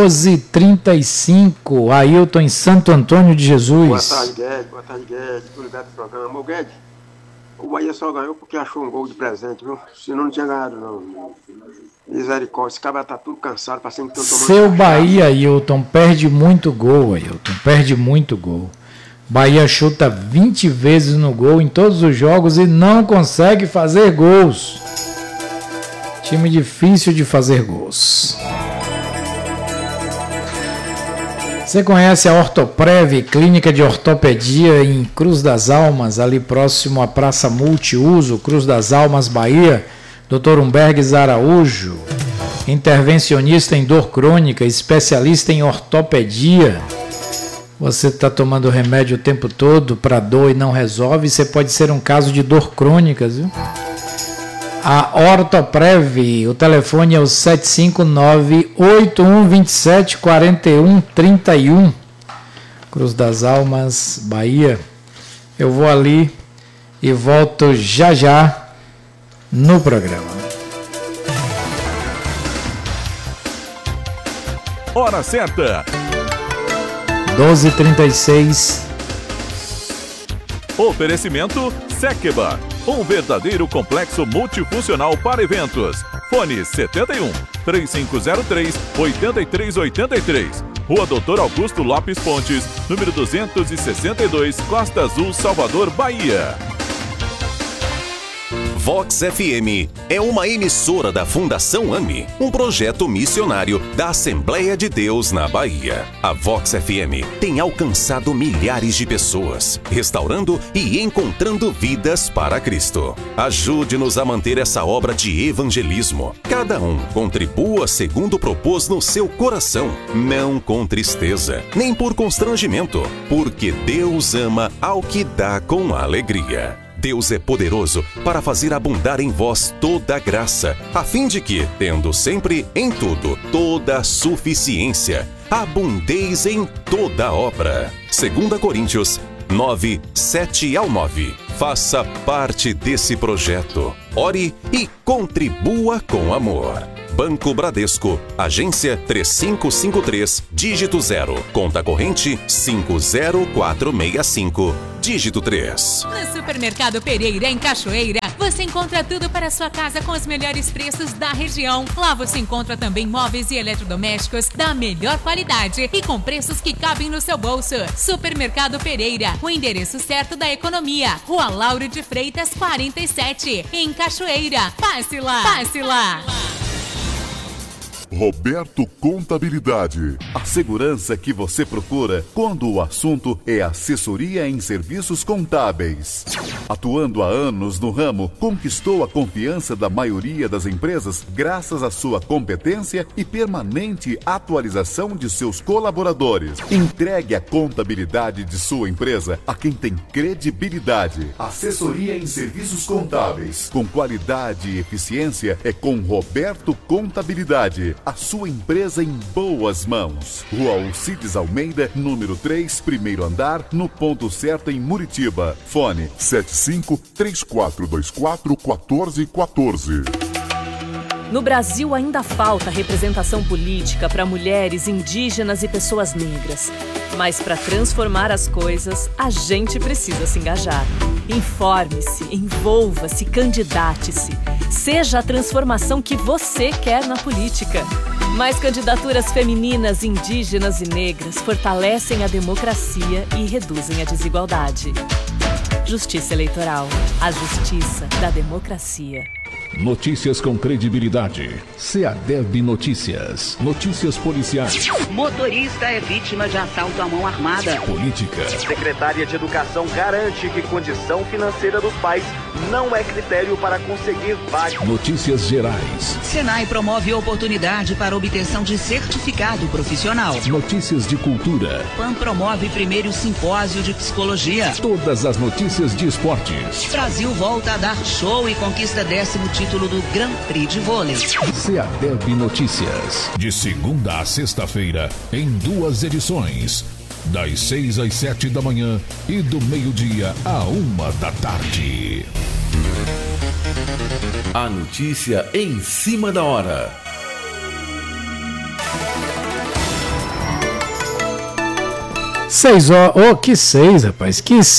12h35, Ailton em Santo Antônio de Jesus. Boa tarde, Guedes. Boa tarde, Guedes. Estou ligado no programa. Ô, Guedes, o Bahia só ganhou porque achou um gol de presente, viu? Senão não tinha ganhado, não. Misericórdia, esse cara tá tudo cansado, parecendo que estão tomando. Seu Bahia, Ailton, perde muito gol, Ailton. Perde muito gol. Bahia chuta 20 vezes no gol em todos os jogos e não consegue fazer gols. Time difícil de fazer gols. Você conhece a Ortoprev, clínica de ortopedia em Cruz das Almas, ali próximo à Praça Multiuso, Cruz das Almas, Bahia? Dr. Humbergues Araújo, intervencionista em dor crônica, especialista em ortopedia. Você está tomando remédio o tempo todo para dor e não resolve, você pode ser um caso de dor crônica, viu? A Ortoprev, o telefone é o 759-8127-4131, Cruz das Almas, Bahia. Eu vou ali e volto já já no programa. Hora certa. 12h36. Oferecimento Sekeba, um verdadeiro complexo multifuncional para eventos. Fone 71 3503 8383. Rua Doutor Augusto Lopes Pontes, número 262, Costa Azul, Salvador, Bahia. Vox FM é uma emissora da Fundação AMI, um projeto missionário da Assembleia de Deus na Bahia. A Vox FM tem alcançado milhares de pessoas, restaurando e encontrando vidas para Cristo. Ajude-nos a manter essa obra de evangelismo. Cada um contribua segundo propôs no seu coração, não com tristeza, nem por constrangimento, porque Deus ama ao que dá com alegria. Deus é poderoso para fazer abundar em vós toda a graça, a fim de que, tendo sempre em tudo toda a suficiência, abundeis em toda obra. 2 Coríntios 9, 7 ao 9. Faça parte desse projeto. Ore e contribua com amor. Banco Bradesco, agência 3553, dígito 0, conta corrente 50465, dígito 3. No Supermercado Pereira, em Cachoeira, você encontra tudo para a sua casa com os melhores preços da região. Lá você encontra também móveis e eletrodomésticos da melhor qualidade e com preços que cabem no seu bolso. Supermercado Pereira, o endereço certo da economia. Rua Lauro de Freitas, 47, em Cachoeira. Passe lá! Passe lá! Roberto Contabilidade. A segurança que você procura quando o assunto é assessoria em serviços contábeis. Atuando há anos no ramo, conquistou a confiança da maioria das empresas graças à sua competência e permanente atualização de seus colaboradores. Entregue a contabilidade de sua empresa a quem tem credibilidade. Assessoria em serviços contábeis com qualidade e eficiência é com Roberto Contabilidade. A sua empresa em boas mãos. Rua Alcides Almeida, número 3, primeiro andar, no ponto certo em Muritiba. Fone 75-3424-1414. No Brasil ainda falta representação política para mulheres, indígenas e pessoas negras. Mas para transformar as coisas, a gente precisa se engajar. Informe-se, envolva-se, candidate-se. Seja a transformação que você quer na política. Mais candidaturas femininas, indígenas e negras fortalecem a democracia e reduzem a desigualdade. Justiça Eleitoral. A justiça da democracia. Notícias com credibilidade. CEADEB Notícias. Notícias policiais. Motorista é vítima de assalto à mão armada. Política. Secretária de Educação garante que condição financeira dos pais não é critério para conseguir vaga. Notícias gerais. Senai promove oportunidade para obtenção de certificado profissional. Notícias de cultura. PAN promove primeiro simpósio de psicologia. Todas as notícias de esportes. Brasil volta a dar show e conquista 10º título do Grand Prix de vôlei. CEADEB Notícias. De segunda a sexta-feira, em 2 edições. Das 6 às 7 da manhã e do meio-dia à 1 da tarde. A notícia em cima da hora. 6 horas, que 6, rapaz,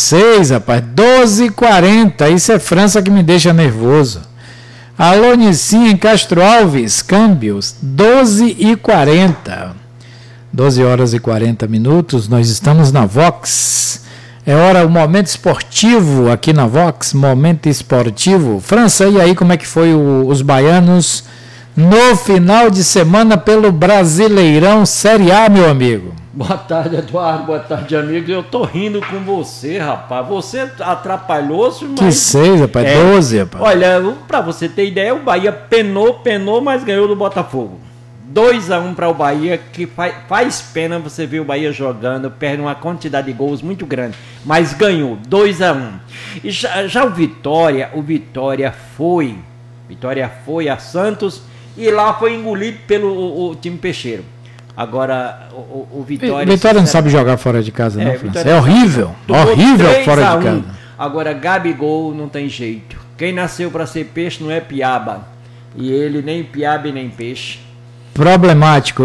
12h40, isso é França que me deixa nervoso. Alô, Nicinha em Castro Alves, câmbios, 12h40, 12 horas e 40 minutos, nós estamos na Vox, é hora, o momento esportivo aqui na Vox, momento esportivo. França, e aí como é que foi os baianos no final de semana pelo Brasileirão Série A, meu amigo? Boa tarde, Eduardo. Boa tarde, amigos. Eu tô rindo com você, rapaz. Você atrapalhou-se, mas... Que 6, rapaz. 12, rapaz. Olha, pra você ter ideia, o Bahia penou, mas ganhou do Botafogo. 2-1 para o Bahia, que faz pena você ver o Bahia jogando, perde uma quantidade de gols muito grande, mas ganhou, 2-1. E já o Vitória foi a Santos e lá foi engolido pelo time peixeiro. Agora, o Vitória... Vitória não sabe jogar fora de casa, não, França. É horrível, horrível fora de casa. Agora, Gabigol não tem jeito. Quem nasceu para ser peixe não é piaba. E ele nem piaba e nem peixe. Problemático.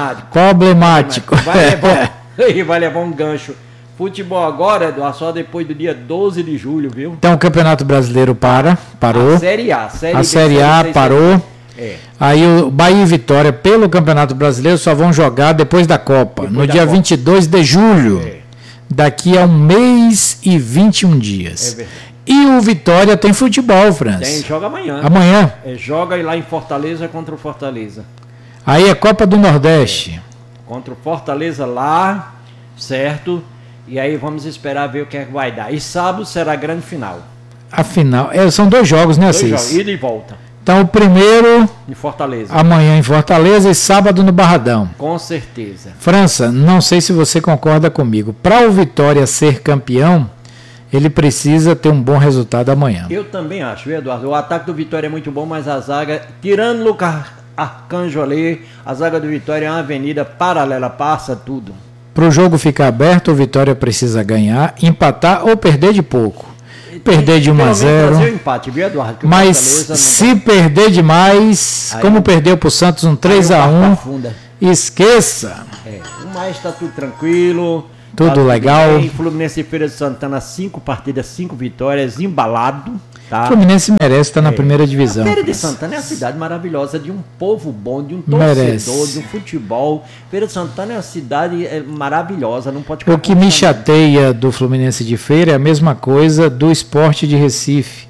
Vai levar um gancho. Futebol agora, Eduardo, só depois do dia 12 de julho, viu? Então o Campeonato Brasileiro parou. A Série A. A Série A parou. Aí o Bahia e Vitória, pelo Campeonato Brasileiro, só vão jogar depois da Copa, no dia 22 de julho. Daqui a 1 mês e 21 dias. E o Vitória tem futebol, França. Joga amanhã. Amanhã? Joga lá em Fortaleza contra o Fortaleza. Aí é Copa do Nordeste. Contra o Fortaleza lá, certo? E aí vamos esperar ver o que é que vai dar. E sábado será a grande final. A final, são 2 jogos, né, Assis? 2 jogos, ida e volta. Então o primeiro em Fortaleza. Amanhã em Fortaleza e sábado no Barradão. Com certeza. França, não sei se você concorda comigo. Para o Vitória ser campeão, ele precisa ter um bom resultado amanhã. Eu também acho, viu, Eduardo? O ataque do Vitória é muito bom, mas a zaga, tirando o Lucas Arcanjo ali, a zaga do Vitória é uma avenida paralela, passa tudo. Para o jogo ficar aberto, o Vitória precisa ganhar, empatar ou perder de pouco. Perder de 1-0. Um empate, viu, Eduardo? Mas se perder demais, aí, como perdeu para o Santos um 3-1, esqueça. Mas está tudo tranquilo. Tudo legal. Fluminense e Feira de Santana, 5 partidas, 5 vitórias, embalado. Tá? Fluminense merece estar na primeira divisão. A Feira de Santana é uma cidade maravilhosa, de um povo bom, de um torcedor, de um futebol. Feira de Santana é uma cidade maravilhosa, não pode ficar. O que me chateia do Fluminense de Feira é a mesma coisa do Sport de Recife.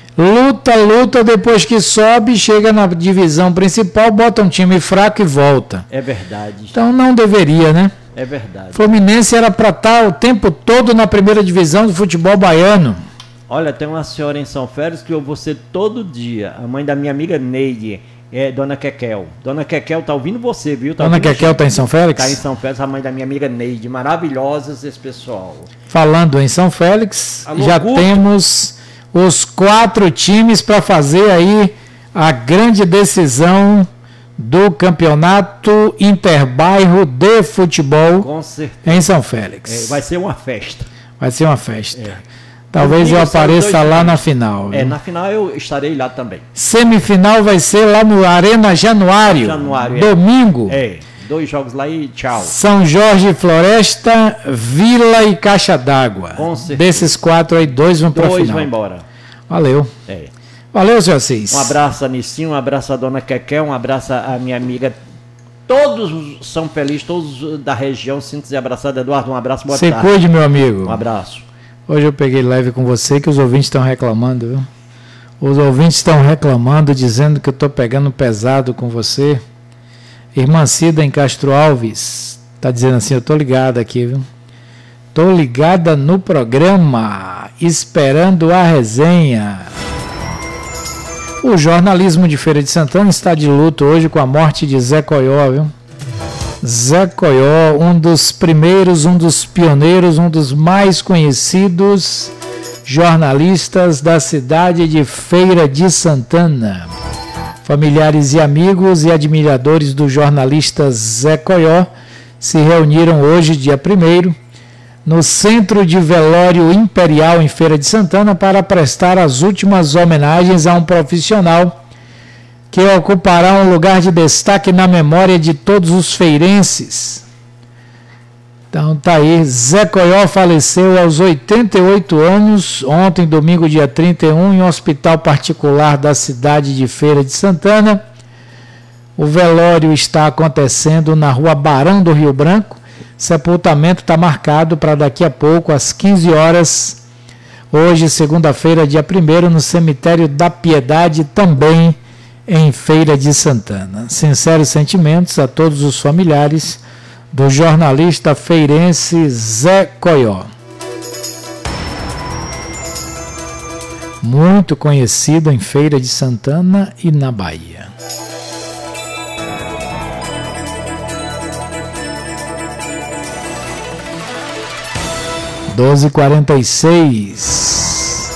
Luta, depois que sobe, chega na divisão principal, bota um time fraco e volta. É verdade. Então não deveria, né? É verdade. Fluminense era para estar o tempo todo na primeira divisão do futebol baiano. Olha, tem uma senhora em São Félix que eu vou ser todo dia, a mãe da minha amiga Neide, Dona Kekel. Dona Kekel tá ouvindo você, viu? Dona Kekel tá em São Félix? Tá em São Félix, a mãe da minha amiga Neide. Maravilhosas esse pessoal. Falando em São Félix, alô, já Guto. Temos os 4 times para fazer aí a grande decisão do Campeonato Interbairro de Futebol. Com certeza. Em São Félix. Vai ser uma festa. Vai ser uma festa. Talvez eu apareça lá na final. Na final eu estarei lá também. Semifinal vai ser lá no Arena Januário. Domingo. 2 jogos lá e tchau. São Jorge, Floresta, Vila e Caixa d'Água. Com certeza. Desses 4 aí, 2 vão para a final. 2 vão embora. Valeu. Valeu, senhor Assis. Um abraço a Nicinho, um abraço a Dona Kekel, um abraço a minha amiga. Todos são felizes, todos da região. Sinto-se abraçado, Eduardo. Um abraço, boa tarde. Se cuide, meu amigo. Um abraço. Hoje eu peguei leve com você, que os ouvintes estão reclamando, viu? Os ouvintes estão reclamando, dizendo que eu estou pegando pesado com você. Irmã Cida em Castro Alves está dizendo assim, eu estou ligada aqui, viu? Estou ligada no programa, esperando a resenha. O jornalismo de Feira de Santana está de luto hoje com a morte de Zé Coió, viu? Zé Coió, um dos primeiros, um dos pioneiros, um dos mais conhecidos jornalistas da cidade de Feira de Santana. Familiares e amigos e admiradores do jornalista Zé Coió se reuniram hoje, dia 1º, no Centro de Velório Imperial em Feira de Santana para prestar as últimas homenagens a um profissional que ocupará um lugar de destaque na memória de todos os feirenses. Então tá aí, Zé Coió faleceu aos 88 anos, ontem, domingo, dia 31, em um hospital particular da cidade de Feira de Santana. O velório está acontecendo na rua Barão do Rio Branco. Sepultamento está marcado para daqui a pouco, às 15 horas, hoje, segunda-feira, dia 1º, no cemitério da Piedade, também em Feira de Santana. Sinceros sentimentos a todos os familiares do jornalista feirense Zé Coió. Muito conhecido em Feira de Santana e na Bahia. (12h46)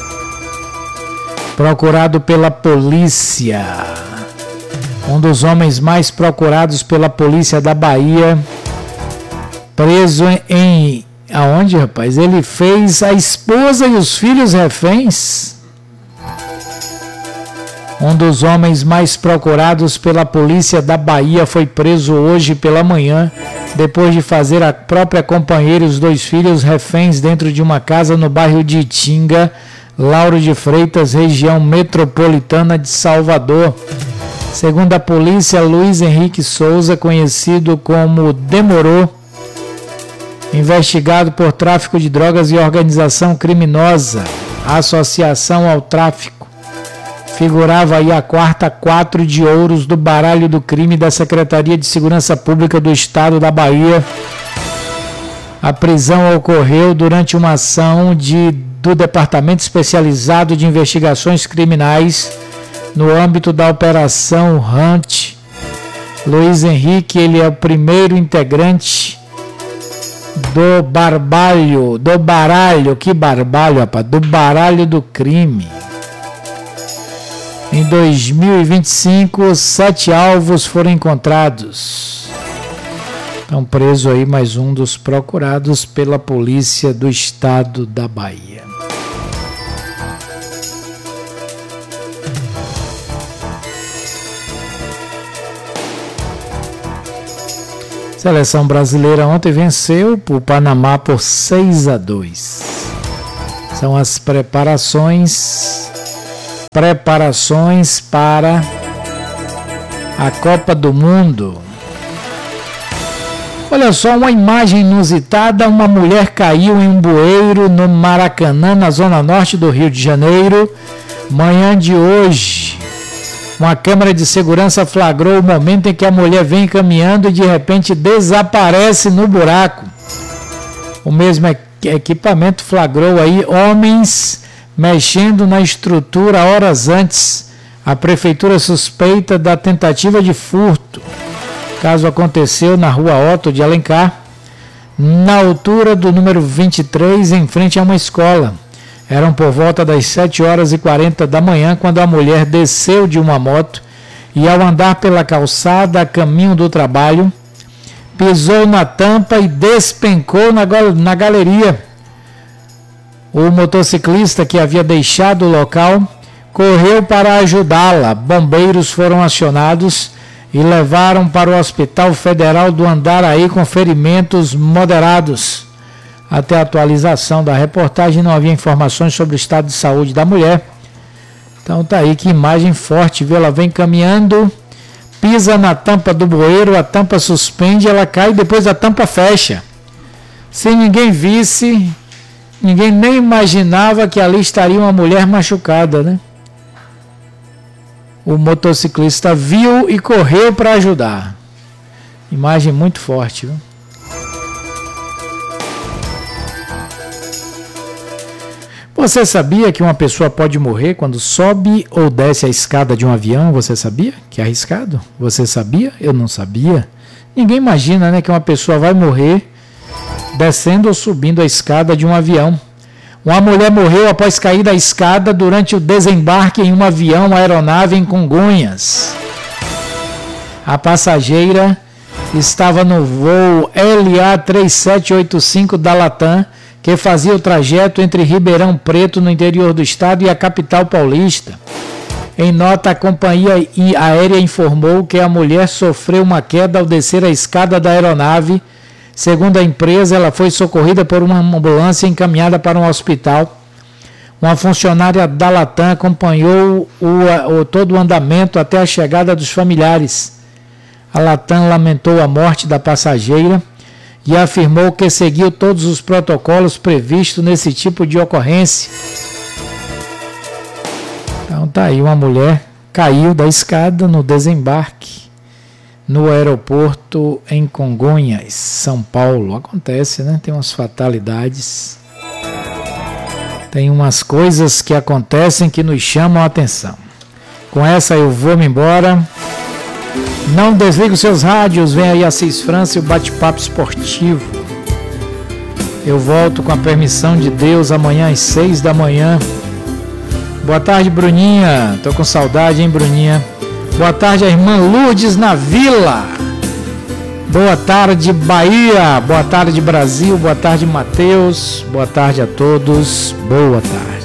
Procurado pela polícia. Um dos homens mais procurados pela polícia da Bahia, preso em... Aonde, rapaz? Ele fez a esposa e os filhos reféns. Um dos homens mais procurados pela polícia da Bahia foi preso hoje pela manhã, depois de fazer a própria companheira e os 2 filhos reféns dentro de uma casa no bairro de Itinga, Lauro de Freitas, região metropolitana de Salvador. Segundo a polícia, Luiz Henrique Souza, conhecido como Demorou, investigado por tráfico de drogas e organização criminosa, associação ao tráfico, figurava aí a quarta 4 de ouros do baralho do crime da Secretaria de Segurança Pública do Estado da Bahia. A prisão ocorreu durante uma ação do Departamento Especializado de Investigações Criminais no âmbito da Operação Hunt. Luiz Henrique, ele é o primeiro integrante do baralho do crime. Em 2025, 7 alvos foram encontrados. Então, preso aí mais um dos procurados pela polícia do estado da Bahia. Seleção brasileira ontem venceu o Panamá por 6-2. São as preparações para a Copa do Mundo. Olha só, uma imagem inusitada: uma mulher caiu em um bueiro no Maracanã, na zona norte do Rio de Janeiro, manhã de hoje. Uma câmera de segurança flagrou o momento em que a mulher vem caminhando e de repente desaparece no buraco. O mesmo equipamento flagrou aí homens mexendo na estrutura horas antes. A prefeitura suspeita da tentativa de furto. O caso aconteceu na rua Otto de Alencar, na altura do número 23, em frente a uma escola. Eram por volta das 7h40 da manhã quando a mulher desceu de uma moto e, ao andar pela calçada a caminho do trabalho, pisou na tampa e despencou na galeria. O motociclista, que havia deixado o local, correu para ajudá-la. Bombeiros foram acionados e levaram para o Hospital Federal do Andaraí com ferimentos moderados. Até a atualização da reportagem não havia informações sobre o estado de saúde da mulher. Então tá aí, que imagem forte, viu? Ela vem caminhando, pisa na tampa do bueiro, a tampa suspende, ela cai e depois a tampa fecha. Se ninguém visse, ninguém nem imaginava que ali estaria uma mulher machucada, né? O motociclista viu e correu para ajudar. Imagem muito forte, viu? Você sabia que uma pessoa pode morrer quando sobe ou desce a escada de um avião? Você sabia? Que é arriscado? Você sabia? Eu não sabia. Ninguém imagina, né, que uma pessoa vai morrer descendo ou subindo a escada de um avião. Uma mulher morreu após cair da escada durante o desembarque em um avião aeronave em Congonhas. A passageira estava no voo LA3785 da Latam, que fazia o trajeto entre Ribeirão Preto, no interior do estado, e a capital paulista. Em nota, a companhia aérea informou que a mulher sofreu uma queda ao descer a escada da aeronave, Segundo a empresa, ela foi socorrida por uma ambulância encaminhada para um hospital. Uma funcionária da Latam acompanhou todo o andamento até a chegada dos familiares. A Latam lamentou a morte da passageira e afirmou que seguiu todos os protocolos previstos nesse tipo de ocorrência. Então tá aí, uma mulher caiu da escada no desembarque no aeroporto em Congonhas, São Paulo. Acontece, né? Tem umas fatalidades. Tem umas coisas que acontecem que nos chamam a atenção. Com essa eu vou me embora. Não desligue os seus rádios. Vem aí Assis França e o bate-papo esportivo. Eu volto com a permissão de Deus amanhã às 6 da manhã. Boa tarde, Bruninha. Tô com saudade, hein, Bruninha? Boa tarde, a irmã Lourdes na Vila. Boa tarde, Bahia. Boa tarde, Brasil. Boa tarde, Matheus. Boa tarde a todos. Boa tarde.